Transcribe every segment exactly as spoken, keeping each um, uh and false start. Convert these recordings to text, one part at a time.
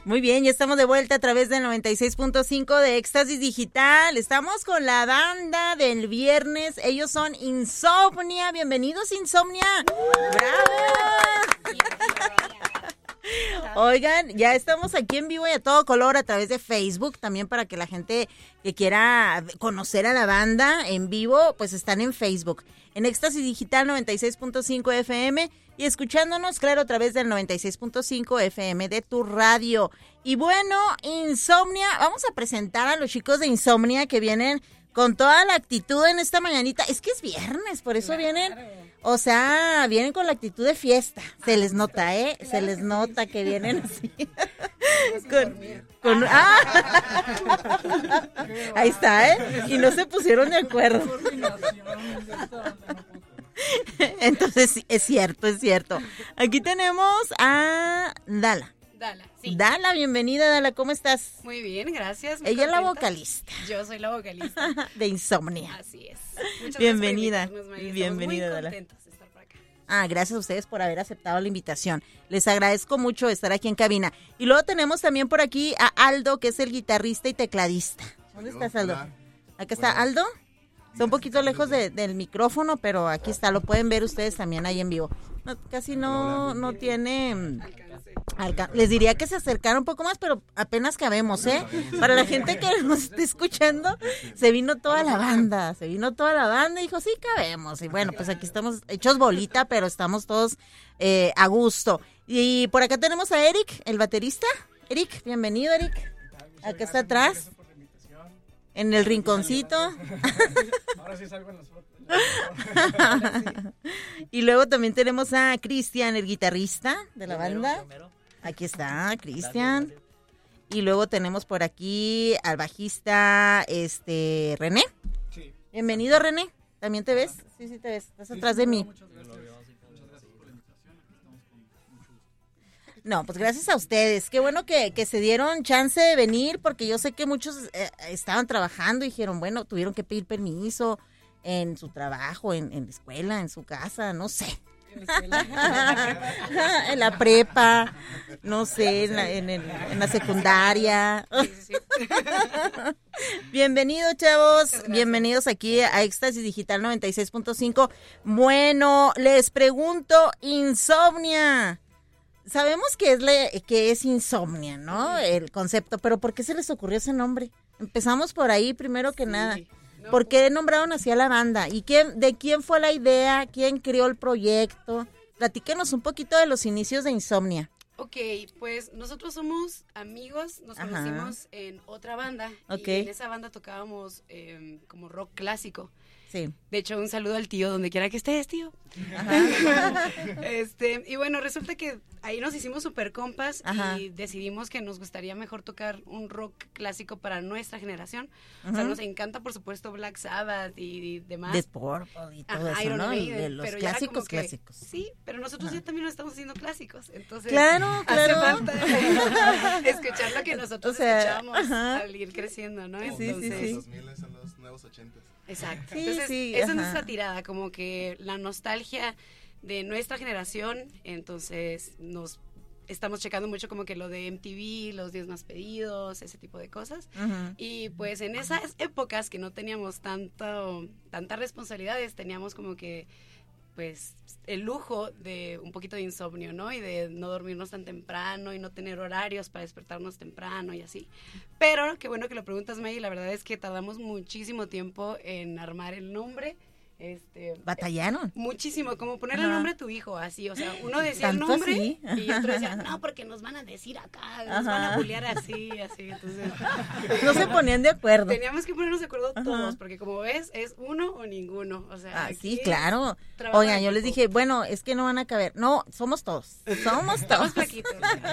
Muy bien, ya estamos de vuelta a través del noventa y seis punto cinco de Éxtasis Digital. Estamos con la banda del viernes. Ellos son Insomnia. Bienvenidos, Insomnia. ¡Bravo! Oigan, ya estamos aquí en vivo y a todo color a través de Facebook, también para que la gente que quiera conocer a la banda en vivo, pues están en Facebook, en Éxtasis Digital noventa y seis punto cinco F M y escuchándonos, claro, a través del noventa y seis punto cinco F M de tu radio. Y bueno, Insomnia, vamos a presentar a los chicos de Insomnia que vienen con toda la actitud en esta mañanita. Es que es viernes, por eso claro. vienen... O sea, vienen con la actitud de fiesta. Se les nota, ¿eh? Claro Se les que nota sí. que vienen así. con, con, ah. Ahí está, ¿eh? Y no se pusieron de acuerdo. Entonces, es cierto, es cierto. Aquí tenemos a Dala. Dala, sí. Dala, bienvenida, Dala, ¿cómo estás? Muy bien, gracias. Ella contenta. Es la vocalista. Yo soy la vocalista. De Insomnia. Así es. Muchas bienvenida. Gracias bienvenida, muy Dala. Contentos de estar por acá. Ah, gracias a ustedes por haber aceptado la invitación. Les agradezco mucho estar aquí en cabina. Y luego tenemos también por aquí a Aldo, que es el guitarrista y tecladista. ¿Dónde Yo, estás, Aldo? Hola. Acá está Aldo. Está un poquito lejos de, del micrófono, pero aquí está, lo pueden ver ustedes también ahí en vivo. No, casi no, no tiene... Alca- Les diría que se acercaran un poco más, pero apenas cabemos, ¿eh? Para la gente que nos esté escuchando, se vino toda la banda, se vino toda la banda y dijo, sí, cabemos. Y bueno, pues aquí estamos hechos bolita, pero estamos todos eh, a gusto. Y por acá tenemos a Eric, el baterista. Eric, bienvenido, Eric. Acá está atrás, en el rinconcito. Ahora sí salgo en las fotos. Y luego también tenemos a Cristian, el guitarrista de la banda. Aquí está Cristian. Y luego tenemos por aquí al bajista este René. Sí. Bienvenido, René. ¿También te ves? Sí, sí te ves. Estás sí, atrás de mí. Muchas gracias. Muchas gracias por la invitación. Aquí estamos con mucho gusto. No, pues gracias a ustedes. Qué bueno que, que se dieron chance de venir, porque yo sé que muchos eh, estaban trabajando y dijeron, bueno, tuvieron que pedir permiso en su trabajo, en, en la escuela, en su casa, no sé. En la, en la prepa, no sé, en la, en el, en la secundaria. Sí, sí, sí. Bienvenidos, chavos, bienvenidos aquí a Éxtasis Digital noventa y seis punto cinco. Bueno, les pregunto, Insomnia. Sabemos que es, le, que es Insomnia, ¿no? El concepto, pero ¿por qué se les ocurrió ese nombre? Empezamos por ahí, primero que sí. nada. No, ¿Por qué nombraron así a la banda? ¿Y quién, de quién fue la idea? ¿Quién creó el proyecto? Platíquenos un poquito de los inicios de Insomnia. Ok, pues nosotros somos amigos, nos Ajá. conocimos en otra banda. Okay. Y en esa banda tocábamos eh, como rock clásico. Sí. De hecho, un saludo al tío, donde quiera que estés, tío. Ajá. este, y bueno, resulta que ahí nos hicimos super compas Ajá. y decidimos que nos gustaría mejor tocar un rock clásico para nuestra generación. Ajá. O sea, nos encanta, por supuesto, Black Sabbath y, y demás. The Purple y todo Ajá, eso, Iron ¿no? Maiden, de los pero clásicos, que, clásicos. Sí, pero nosotros Ajá. ya también nos estamos haciendo clásicos. Entonces, claro, claro. hace falta escuchar lo que nosotros o sea, escuchamos Ajá. al ir creciendo, ¿no? Sí, Entonces, sí, sí. Los dos mil son los nuevos ochentas. Exacto. Sí, Entonces, sí, esa ajá. es nuestra tirada, como que la nostalgia de nuestra generación, entonces nos estamos checando mucho como que lo de M T V, los diez más pedidos, ese tipo de cosas. Uh-huh. Y pues en esas épocas que no teníamos tanto, tantas responsabilidades, teníamos como que pues el lujo de un poquito de insomnio, ¿no? Y de no dormirnos tan temprano y no tener horarios para despertarnos temprano y así. Pero qué bueno que lo preguntas, Maggie, la verdad es que tardamos muchísimo tiempo en armar el nombre. Este, ¿Batallaron? Muchísimo, como ponerle el nombre a tu hijo, así, o sea, uno decía el nombre así? Y otro decía, no, porque nos van a decir acá, nos Ajá. van a bullear así, así, entonces. No se ponían de acuerdo. Teníamos que ponernos de acuerdo Ajá. todos, porque como ves, es uno o ninguno, o sea. Ah, sí, claro. Oigan, yo les dije, bueno, es que no van a caber. No, somos todos, somos todos. Estamos flaquitos.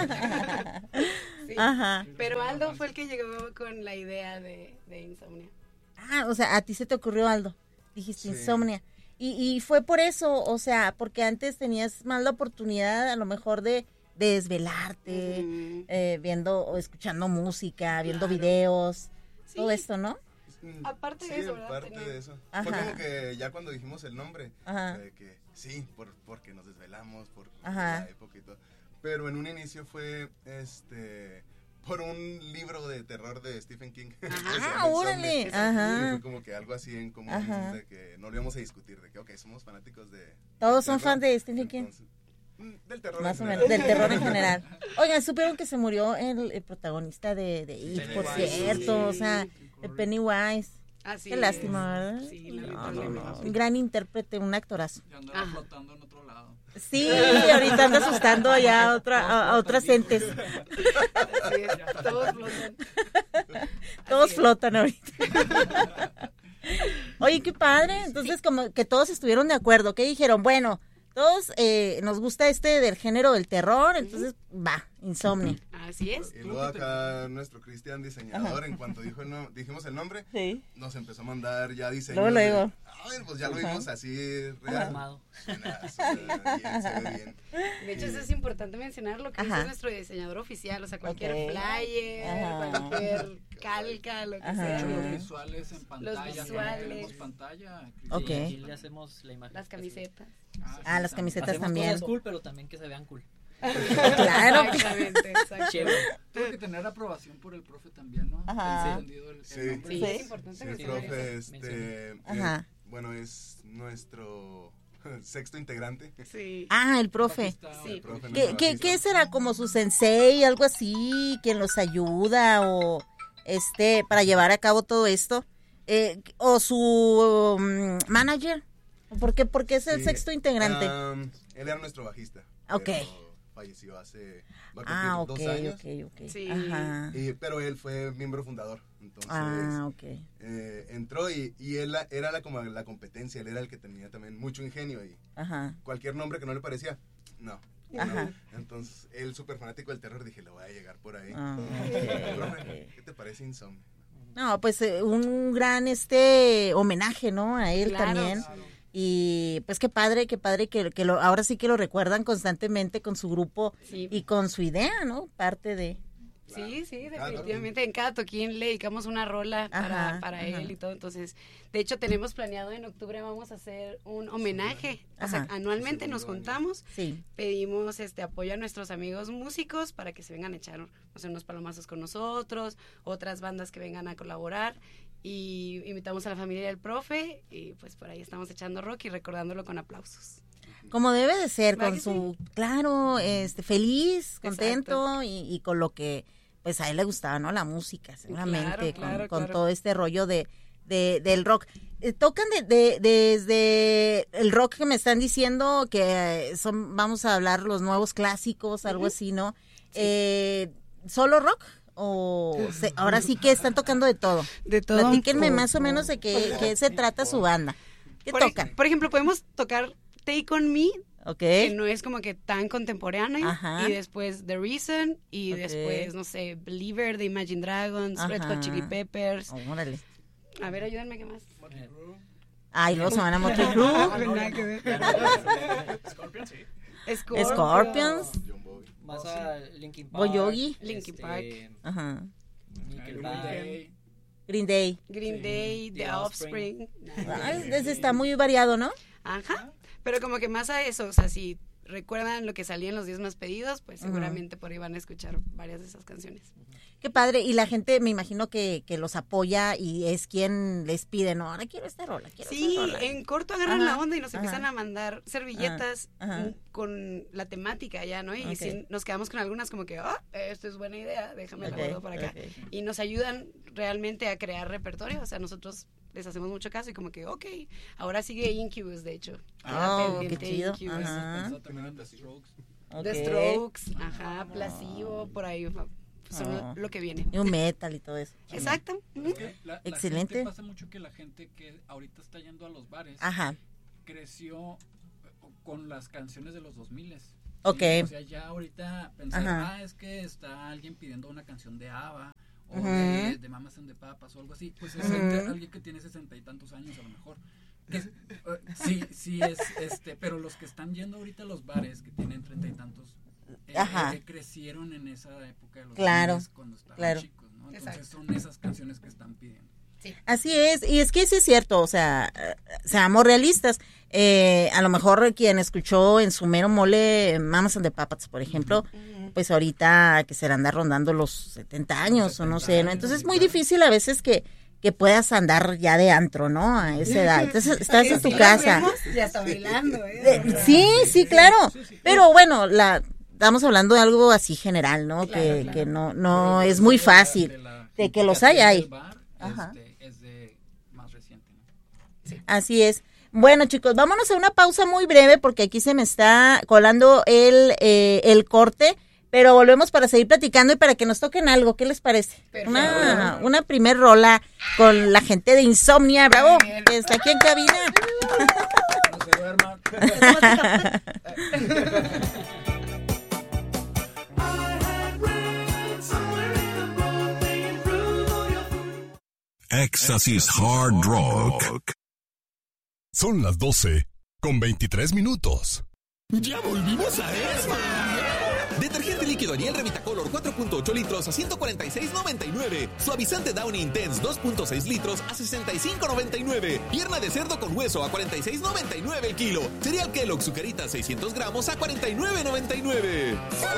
Sí. Ajá. Pero Aldo fue el que llegó con la idea de, de Insomnia. Ah, o sea, a ti se te ocurrió, Aldo. Dijiste sí. Insomnia. Y, y fue por eso, o sea, porque antes tenías más la oportunidad a lo mejor de, de desvelarte, uh-huh. eh, viendo o escuchando música, viendo claro. videos, sí. todo esto, ¿no? Mm, aparte sí, de eso, ¿verdad? Aparte Tenía... de eso. Ajá. Fue como que ya cuando dijimos el nombre, Ajá. de que sí, por, porque nos desvelamos, por Ajá. la época y todo. Pero en un inicio fue, este, por un libro de terror de Stephen King. Ah, órale. Ajá. Y fue como que algo así en común, Ajá. de que no lo íbamos a discutir, de que, ok, somos fanáticos de... Todos son fans de Stephen King. Entonces, del terror Más en o menos, del terror en general. Oigan, supieron que se murió el, el protagonista de, de It, por cierto, sí. O sea, de Pennywise. Así Qué lástima, ¿verdad? Sí, no, no, no. Un gran intérprete, un actorazo. Ya andaba flotando en otro lado. Sí, ahorita anda asustando ya a, otra, a, a otras entes. Así es, todos flotan. Todos flotan ahorita. Oye, qué padre. Entonces, sí. Como que todos estuvieron de acuerdo. ¿Qué dijeron? Bueno, todos eh, nos gusta este del género del terror, entonces va, Insomnia. Así es. Y luego acá nuestro Cristian diseñador, en cuanto dijo el no, dijimos el nombre, sí. Nos empezó a mandar ya diseños. Luego, luego. De, Ay, pues ya lo vimos así real. Bien, se ve bien. De hecho, eso es importante mencionar lo que Ajá. dice nuestro diseñador oficial, o sea, cualquier okay. flyer, Ajá. cualquier calca, lo que Ajá. sea. Los visuales en pantalla. Los visuales. Tenemos pantalla. Ok. Y le hacemos la imagen. Las camisetas. Ah, sí, ah las camisetas Hacemos también. Cosas cool, pero también que se vean cool. Claro. Exactamente, exactamente. Tuve que tener aprobación por el profe también, ¿no? Ajá. El, el sí, sí, sí, es importante. Sí, el profe, este, Ajá. Eh, bueno, es nuestro sexto integrante. Sí. Ah, el profe. Sí. El profe ¿Qué, ¿qué, ¿Qué será? ¿Como su sensei, algo así, quien los ayuda o este para llevar a cabo todo esto? Eh, ¿O su um, manager? ¿Por qué? Porque es el sí. sexto integrante. Um, él era nuestro bajista. Ok. Falleció hace ah, dos okay, años. Okay, okay. Sí. Ajá. Y, pero él fue miembro fundador. Entonces, ah, okay. eh, entró y, y él era la, como la competencia, él era el que tenía también mucho ingenio y Ajá. cualquier nombre que no le parecía, no. Ajá. No. Entonces, él súper fanático del terror, dije, le voy a llegar por ahí. Ah, okay, Profe, okay. ¿qué te parece Insomnia? No, pues eh, un gran este homenaje, ¿no? A él claro, también. Claro. Y pues qué padre, qué padre que, que lo, ahora sí que lo recuerdan constantemente con su grupo sí. y con su idea, ¿no? Parte de... Sí, sí, definitivamente. En cada toquín le dedicamos una rola para, ajá, para él ajá. y todo. Entonces, de hecho, tenemos planeado en octubre vamos a hacer un homenaje. Ajá. O sea, anualmente nos juntamos, sí. pedimos este apoyo a nuestros amigos músicos para que se vengan a echar, o sea, unos palomazos con nosotros, otras bandas que vengan a colaborar. Y invitamos a la familia del profe y pues por ahí estamos echando rock y recordándolo con aplausos. Como debe de ser, con sí? su, claro, este, feliz, contento y, y con lo que pues a él le gustaba, ¿no? La música, seguramente, claro, claro, con, con claro. todo este rollo de, de del rock. Eh, tocan de, de, desde el rock que me están diciendo que son, vamos a hablar los nuevos clásicos, algo uh-huh. así, ¿no? Sí. Eh, ¿Solo rock? O se, ahora sí que están tocando de todo. De todo. Platíquenme más o menos de qué, qué se trata su banda. ¿Qué por tocan? Ej- por ejemplo, podemos tocar Take On Me, okay. que no es como que tan contemporánea, Ajá. y después The Reason, y okay. después, no sé, Believer de Imagine Dragons, Ajá. Red Hot Chili Peppers. Oh, órale. A ver, ayúdenme, ¿qué más? Ay, luego se van a Motley Crue. Nada que ver. Scorpions, sí. Scorpions. Scorpions. Más a Linkin Park. Bon Jovi. Linkin este, Park. Ajá. Nickelback. Green Day. Green Day, The The Offspring. Ah, es- está muy variado, ¿no? Ajá. Pero como que más a eso, o sea, si recuerdan lo que salía en los diez más pedidos, pues Ujú. seguramente por ahí van a escuchar varias de esas canciones. Qué padre. Y la gente, me imagino que, que los apoya y es quien les pide, no, ahora quiero esta rola, quiero Sí, esta rola. en corto agarran Ajá, la onda y nos ajá. empiezan a mandar servilletas Ajá, ajá. mm, con la temática ya, ¿no? Y Ok. si nos quedamos con algunas como que, ah, esto es buena idea, déjame Ok, la guardo para acá. ok. Y nos ayudan realmente a crear repertorio, o sea, nosotros les hacemos mucho caso y como que, ok, ahora sigue Incubus, de hecho. Ah, Queda qué pendiente chido. Incubus. Ajá. Pensaba también en The Strokes. Ok. The Strokes, ajá, Placebo, por ahí, son Ah. lo que viene. Y un metal y todo eso. Exacto. ujú. Es que la, la Excelente. gente pasa mucho que la gente que ahorita está yendo a los bares Ajá. creció con las canciones de los dos mil. Ok. O sea, ya ahorita pensar, Ajá. ah, es que está alguien pidiendo una canción de ABBA o Ujú. de, de Mamas and the Papas o algo así. Pues es Ujú. gente- alguien que tiene sesenta y tantos años a lo mejor. Que, eh, sí, sí es, este, pero los que están yendo ahorita a los bares que tienen treinta y tantos, eh, Ajá. eh, crecieron en esa época de los Claro, dos mil cuando estaban claro. chicos, ¿no? Entonces Exacto. son esas canciones que están pidiendo. Así es, y es que sí es cierto, o sea, eh, seamos realistas, eh, a lo mejor quien escuchó en su mero mole Mamas and the Papas, por ejemplo, pues ahorita que se anda rondando los setenta años o no sé, ¿no? Entonces es muy difícil a veces que, que puedas andar ya de antro, ¿no? A esa edad. Entonces estás en tu casa. Ya está bailando, ¿eh? Sí, sí, claro. Pero bueno, la estamos hablando de algo así general, ¿no? Claro, que, claro. que no, no es muy fácil. De, la, de que los hay, hay. Bar, Ajá. este, es de más reciente, ¿no? Sí. Así es. Bueno, chicos, vámonos a una pausa muy breve porque aquí se me está colando el, eh, el corte, pero volvemos para seguir platicando y para que nos toquen algo. ¿Qué les parece? Perfecto. Una, una primer rola con la gente de Insomnia, bravo, que está aquí en cabina. No se duerman. Éxtasis Hard Rock. Son las doce con veintitrés minutos. ¡Ya volvimos a Esma! Detergente líquido Ariel Revitacolor cuatro punto ocho litros a ciento cuarenta y seis noventa y nueve. Suavizante Downy Intense dos punto seis litros a sesenta y cinco noventa y nueve. Pierna de cerdo con hueso a cuarenta y seis noventa y nueve el kilo. Cereal Kellogg Zuckerita seiscientos gramos a cuarenta y nueve noventa y nueve.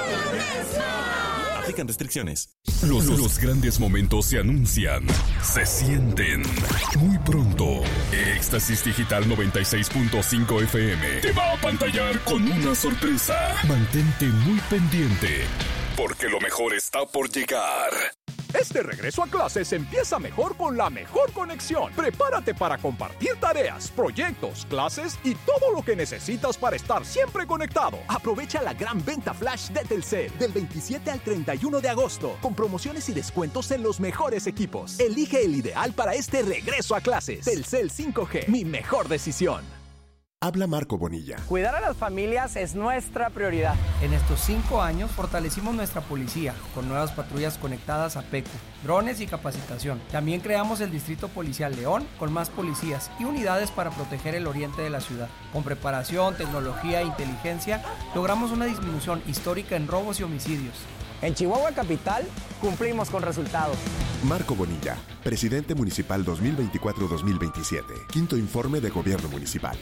Aplican restricciones. Los, los grandes momentos se anuncian, se sienten. Muy pronto, Éxtasis Digital noventa y seis punto cinco F M te va a apantallar con una sorpresa. Mantente muy pendiente, porque lo mejor está por llegar. Este regreso a clases empieza mejor con la mejor conexión. Prepárate para compartir tareas, proyectos, clases y todo lo que necesitas para estar siempre conectado. Aprovecha la gran venta flash de Telcel del veintisiete al treinta y uno de agosto con promociones y descuentos en los mejores equipos. Elige el ideal para este regreso a clases. Telcel cinco G, mi mejor decisión. Habla Marco Bonilla. Cuidar a las familias es nuestra prioridad. En estos cinco años fortalecimos nuestra policía con nuevas patrullas conectadas a PECU, drones y capacitación. También creamos el Distrito Policial León con más policías y unidades para proteger el oriente de la ciudad. Con preparación, tecnología e inteligencia, logramos una disminución histórica en robos y homicidios. En Chihuahua Capital cumplimos con resultados. Marco Bonilla, presidente municipal dos mil veinticuatro a dos mil veintisiete. Quinto informe de gobierno municipal.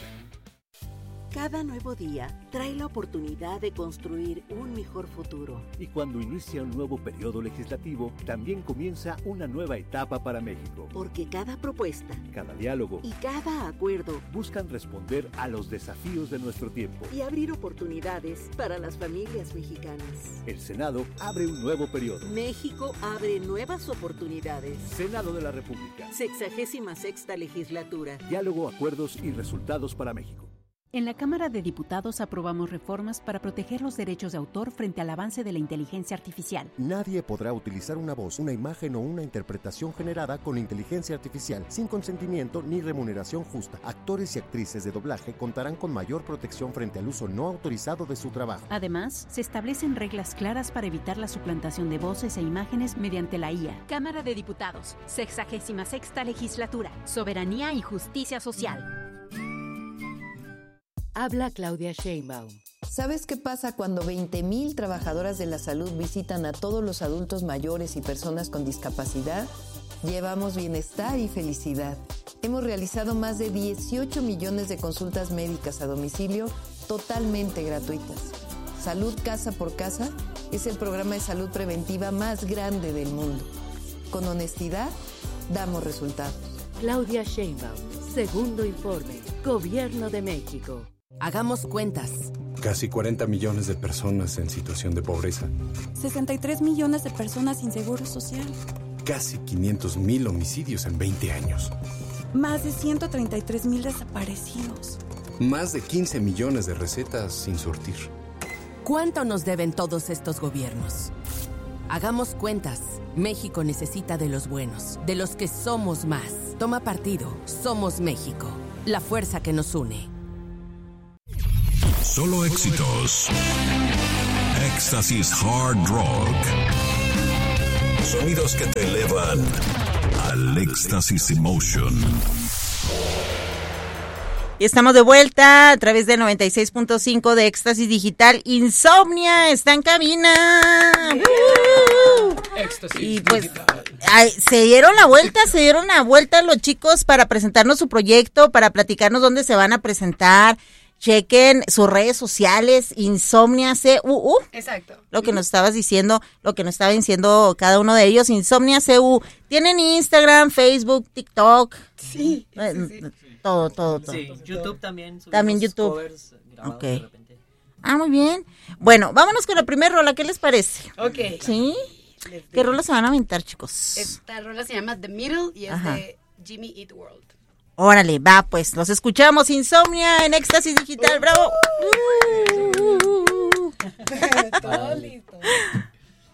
Cada nuevo día trae la oportunidad de construir un mejor futuro. Y cuando inicia un nuevo periodo legislativo, también comienza una nueva etapa para México. Porque cada propuesta, cada diálogo y cada acuerdo buscan responder a los desafíos de nuestro tiempo y abrir oportunidades para las familias mexicanas. El Senado abre un nuevo periodo. México abre nuevas oportunidades. Senado de la República. Sexagésima sexta legislatura. Diálogo, acuerdos y resultados para México. En la Cámara de Diputados aprobamos reformas para proteger los derechos de autor frente al avance de la inteligencia artificial. Nadie podrá utilizar una voz, una imagen o una interpretación generada con inteligencia artificial sin consentimiento ni remuneración justa. Actores y actrices de doblaje contarán con mayor protección frente al uso no autorizado de su trabajo. Además, se establecen reglas claras para evitar la suplantación de voces e imágenes mediante la I A. Cámara de Diputados, sexagésima sexta legislatura, soberanía y justicia social. Habla Claudia Sheinbaum. ¿Sabes qué pasa cuando veinte mil trabajadoras de la salud visitan a todos los adultos mayores y personas con discapacidad? Llevamos bienestar y felicidad. Hemos realizado más de dieciocho millones de consultas médicas a domicilio totalmente gratuitas. Salud Casa por Casa es el programa de salud preventiva más grande del mundo. Con honestidad, damos resultados. Claudia Sheinbaum, segundo informe, Gobierno de México. Hagamos cuentas. Casi cuarenta millones de personas en situación de pobreza. sesenta y tres millones de personas sin seguro social. Casi quinientos mil homicidios en veinte años. Más de ciento treinta y tres mil desaparecidos. Más de quince millones de recetas sin surtir. ¿Cuánto nos deben todos estos gobiernos? Hagamos cuentas. México necesita de los buenos, de los que somos más. Toma partido. Somos México. La fuerza que nos une. Solo éxitos. Éxtasis Hard Rock. Sonidos que te elevan al éxtasis emotion. Y estamos de vuelta a través del noventa y seis punto cinco de Éxtasis Digital. Insomnia está en cabina. Uh, Éxtasis y pues Digital. Ay, se dieron la vuelta, se dieron la vuelta los chicos para presentarnos su proyecto, para platicarnos dónde se van a presentar. chequen sus redes sociales, Insomnia C U U. Exacto. Lo que nos estabas diciendo, lo que nos estaba diciendo cada uno de ellos, Insomnia C U U. Tienen Instagram, Facebook, TikTok. Sí, eh, sí, sí. Todo, todo, todo. Sí, YouTube también. También YouTube. Covers grabados Ok. de repente. Ah, muy bien. Bueno, vámonos con la primera rola, ¿qué les parece? Ok. ¿Sí? ¿Qué rola se van a aventar, chicos? Esta rola se llama The Middle y es Ajá. de Jimmy Eat World. Órale, va, pues, los escuchamos, Insomnia en Éxtasis Digital, bravo. Todo listo.